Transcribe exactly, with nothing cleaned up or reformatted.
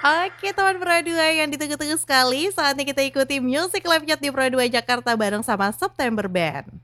Oke teman Pro dua yang ditunggu-tunggu sekali, saatnya kita ikuti Music Live Chat di Pro dua Jakarta bareng sama September Band.